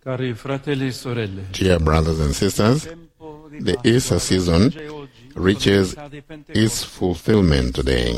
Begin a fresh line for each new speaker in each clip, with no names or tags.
Cari fratelli e sorelle,
Dear brothers and sisters, the Easter season reaches its fulfillment today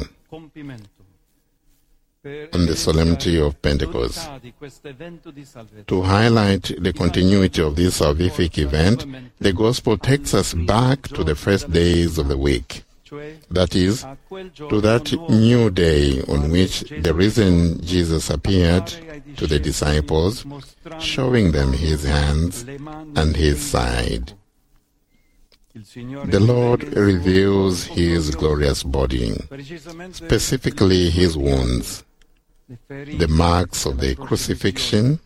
on the solemnity of Pentecost. To highlight the continuity of this salvific event, the Gospel takes us back to the first days of the week. That is, to that new day on which the risen Jesus appeared to the disciples, showing them his hands and his side. The Lord reveals his glorious body, specifically his wounds, the marks of the crucifixion.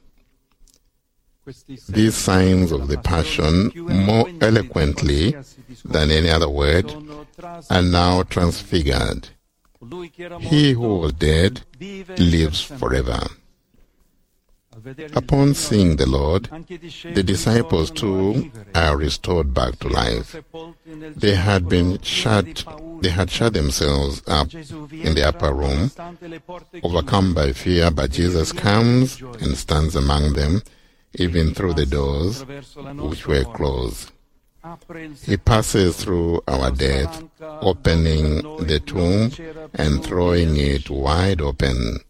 These signs of the Passion, more eloquently than any other word, are now transfigured. He who was dead lives forever. Upon seeing the Lord, the disciples too are restored back to life. They had shut themselves up in the upper room, overcome by fear, but Jesus comes and stands among them, even through the doors which were closed. He passes through our death, opening the tomb and throwing it wide open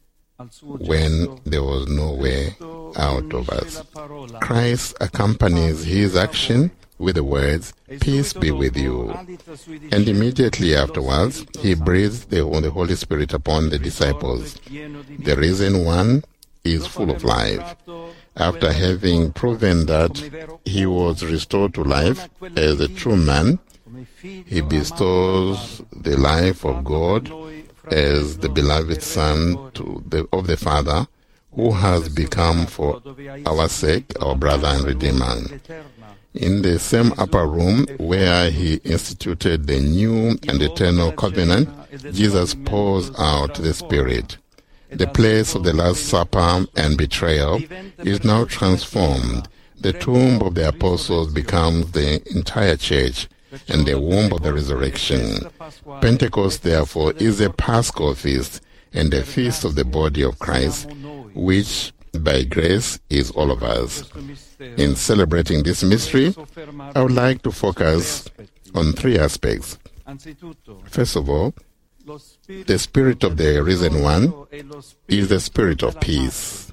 when there was no way out of us. Christ accompanies his action with the words, "Peace be with you." And immediately afterwards, he breathes the Holy Spirit upon the disciples. The risen one is full of life. After having proven that he was restored to life as a true man, he bestows the life of God as the beloved Son of the Father, who has become for our sake our brother and Redeemer. In the same upper room where he instituted the new and eternal covenant, Jesus pours out the Spirit. The place of the Last Supper and betrayal is now transformed. The tomb of the apostles becomes the entire church and the womb of the resurrection. Pentecost, therefore, is a Paschal feast and a feast of the body of Christ, which, by grace, is all of us. In celebrating this mystery, I would like to focus on three aspects. First of all, the Spirit of the risen one is the Spirit of peace.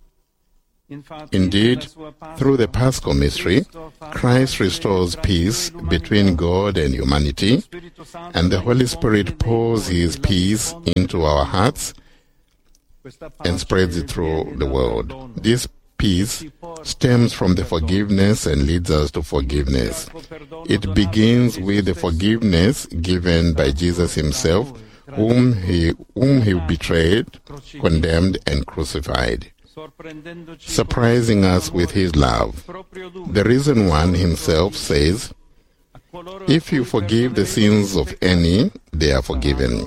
Indeed, through the Paschal mystery, Christ restores peace between God and humanity, and the Holy Spirit pours his peace into our hearts and spreads it through the world. This peace stems from the forgiveness and leads us to forgiveness. It begins with the forgiveness given by Jesus himself, whom he betrayed, condemned, and crucified, surprising us with his love. The risen one himself says, "If you forgive the sins of any, they are forgiven."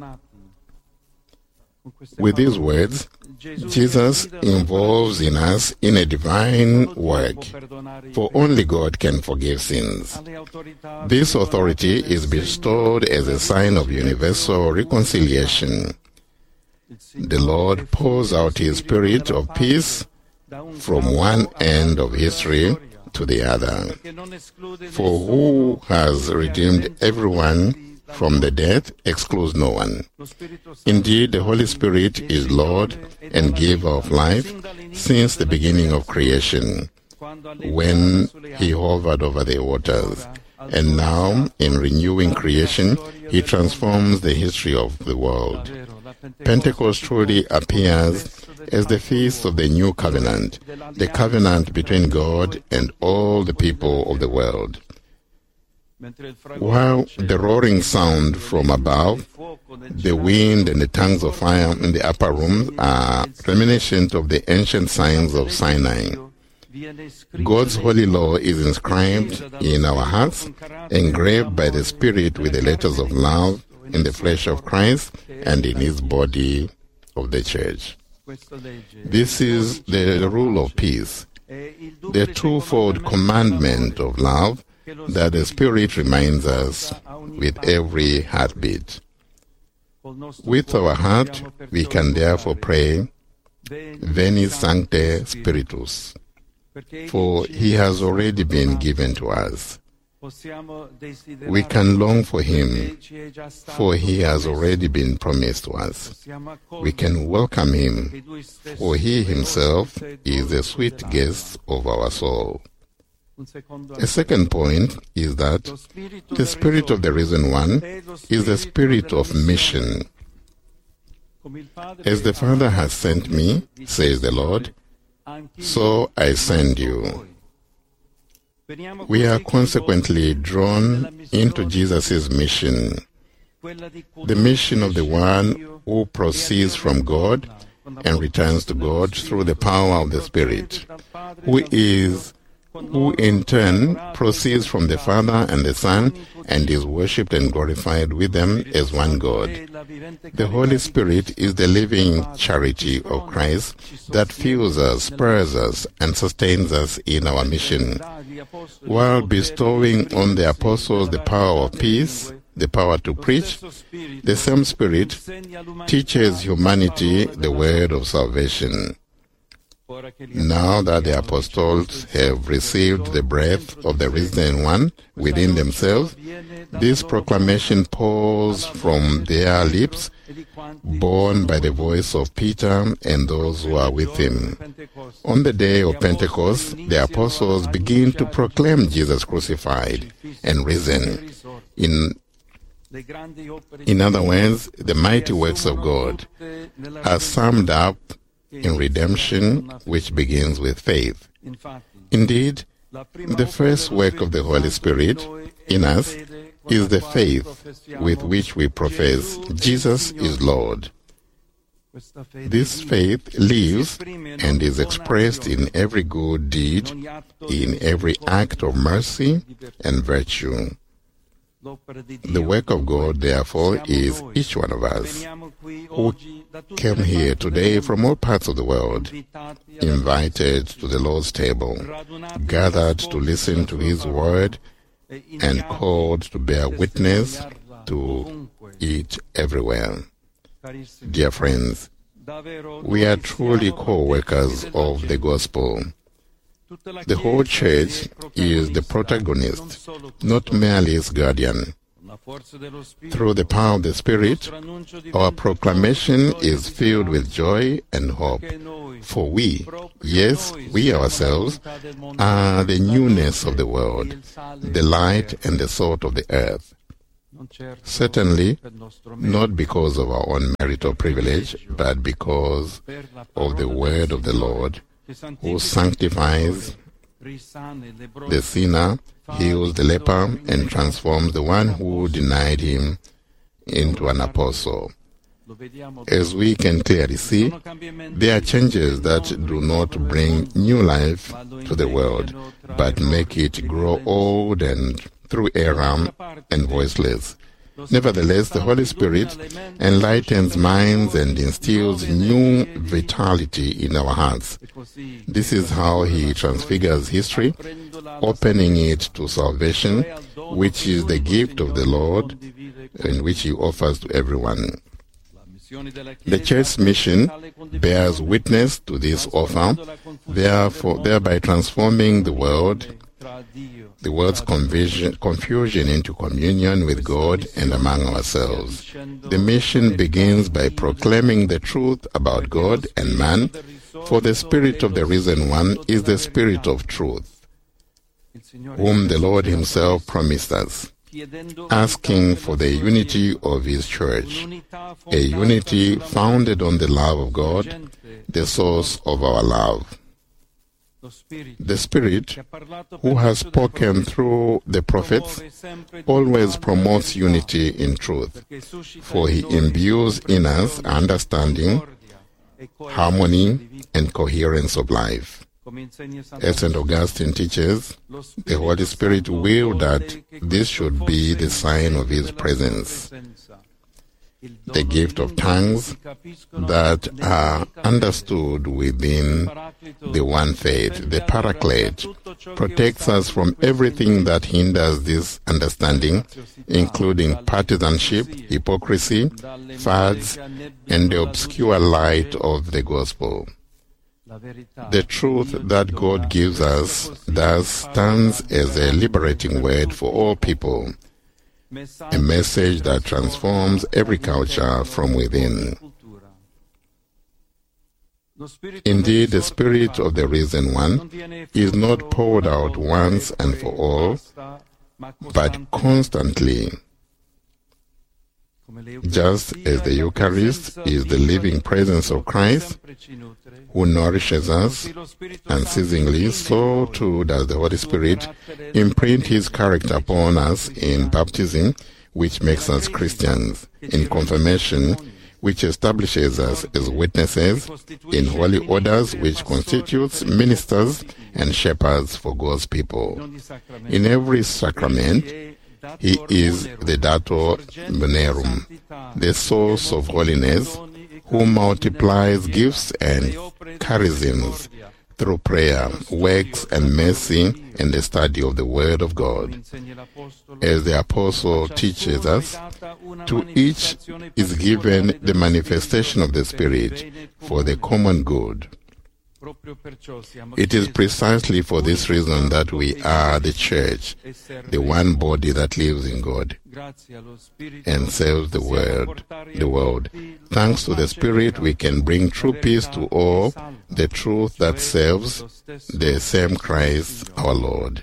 With these words, Jesus involves in us in a divine work, for only God can forgive sins. This authority is bestowed as a sign of universal reconciliation. The Lord pours out his Spirit of peace from one end of history to the other. For who has redeemed everyone from the death excludes no one. Indeed, the Holy Spirit is Lord and giver of life since the beginning of creation, when he hovered over the waters. And now, in renewing creation, he transforms the history of the world. Pentecost truly appears as the feast of the new covenant, the covenant between God and all the people of the world. While the roaring sound from above, the wind and the tongues of fire in the upper room are reminiscent of the ancient signs of Sinai. God's holy law is inscribed in our hearts, engraved by the Spirit with the letters of love in the flesh of Christ and in his body of the church. This is the rule of peace, the twofold commandment of love that the Spirit reminds us with every heartbeat. With our heart, we can therefore pray, Veni Sancte Spiritus. for he has already been given to us. We can long for him, for he has already been promised to us. We can welcome him, for he himself is the sweet guest of our soul. A second point is that the Spirit of the Risen One is the spirit of mission. As the Father has sent me, says the Lord, so I send you. We are consequently drawn into Jesus' mission, the mission of the one who proceeds from God and returns to God through the power of the Spirit, who in turn proceeds from the Father and the Son and is worshipped and glorified with them as one God. The Holy Spirit is the living charity of Christ that fuels us, spurs us, and sustains us in our mission, while bestowing on the apostles the power of peace, the power to preach. The same Spirit teaches humanity the word of salvation. Now that the apostles have received the breath of the Risen One within themselves, this proclamation pours from their lips, borne by the voice of Peter and those who are with him. On the day of Pentecost, the apostles begin to proclaim Jesus crucified and risen. In other words, the mighty works of God are summed up in redemption, which begins with faith. Indeed, the first work of the Holy Spirit in us is the faith with which we profess Jesus is Lord. This faith lives and is expressed in every good deed, in every act of mercy and virtue. The work of God, therefore, is each one of us who came here today from all parts of the world, invited to the Lord's table, gathered to listen to His word, and called to bear witness to it everywhere. Dear friends, we are truly co-workers of the gospel. The whole church is the protagonist, not merely its guardian. Through the power of the Spirit, our proclamation is filled with joy and hope. For we, yes, we ourselves, are the newness of the world, the light and the salt of the earth. Certainly, not because of our own merit or privilege, but because of the word of the Lord, who sanctifies the sinner, heals the leper, and transforms the one who denied him into an apostle. As we can clearly see, there are changes that do not bring new life to the world, but make it grow old and through error and voiceless. Nevertheless, the Holy Spirit enlightens minds and instills new vitality in our hearts. This is how He transfigures history, opening it to salvation, which is the gift of the Lord and which He offers to everyone. The church's mission bears witness to this offer, thereby transforming the world's confusion into communion with God and among ourselves. The mission begins by proclaiming the truth about God and man, for the Spirit of the Risen One is the Spirit of truth, whom the Lord Himself promised us, asking for the unity of His church, a unity founded on the love of God, the source of our love. The Spirit, who has spoken through the prophets, always promotes unity in truth, for He imbues in us understanding, harmony, and coherence of life. As St. Augustine teaches, the Holy Spirit willed that this should be the sign of His presence. The gift of tongues that are understood within the one faith, the Paraclete, protects us from everything that hinders this understanding, including partisanship, hypocrisy, fads, and the obscure light of the gospel. The truth that God gives us thus stands as a liberating word for all people, a message that transforms every culture from within. Indeed, the Spirit of the Risen One is not poured out once and for all, but constantly. Just as the Eucharist is the living presence of Christ, who nourishes us unceasingly, so too does the Holy Spirit imprint His character upon us in baptism, which makes us Christians, in confirmation, which establishes us as witnesses, in holy orders, which constitutes ministers and shepherds for God's people. In every sacrament, He is the Dator Venerum, the source of holiness, who multiplies gifts and charisms through prayer, works, and mercy, and the study of the Word of God. As the Apostle teaches us, to each is given the manifestation of the Spirit for the common good. It is precisely for this reason that we are the Church, the one body that lives in God and serves the world. Thanks to the Spirit, we can bring true peace to all, the truth that serves the same Christ our Lord.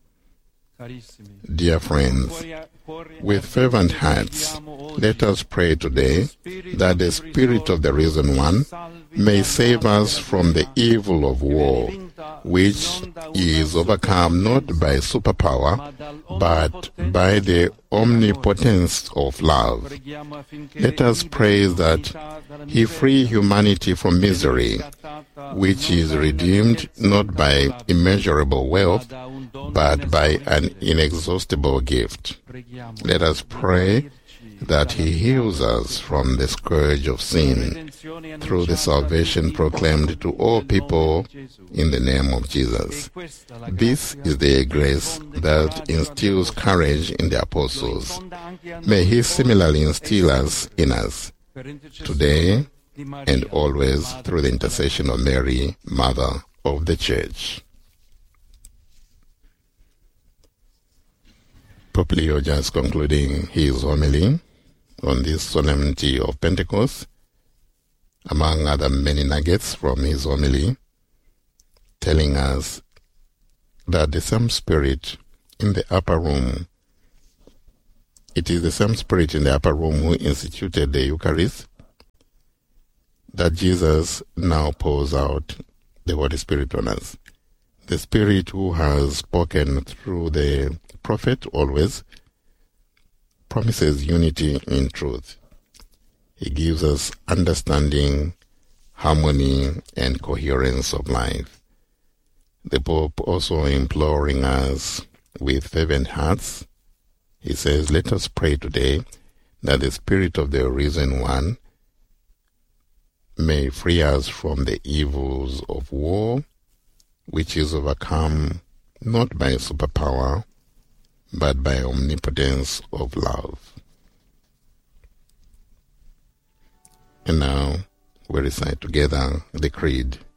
Dear friends, with fervent hearts, let us pray today that the Spirit of the Risen One may save us from the evil of war, which is overcome not by superpower, but by the omnipotence of love. Let us pray that He free humanity from misery, which is redeemed not by immeasurable wealth, but by an inexhaustible gift. Let us pray that He heals us from the scourge of sin through the salvation proclaimed to all people in the name of Jesus. This is the grace that instills courage in the apostles. May He similarly instill us in us today and always through the intercession of Mary, Mother of the Church. Pope Leo just concluding his homily on this solemnity of Pentecost, among other many nuggets from his homily, telling us that the same Spirit in the upper room, it is the same Spirit in the upper room who instituted the Eucharist, that Jesus now pours out the Holy Spirit on us. The Spirit who has spoken through the prophet always promises unity in truth. He gives us understanding, harmony, and coherence of life. The Pope also imploring us with fervent hearts. He says, let us pray today that the Spirit of the Risen One may free us from the evils of war, which is overcome not by superpower, but by omnipotence of love. And now we recite together the Creed.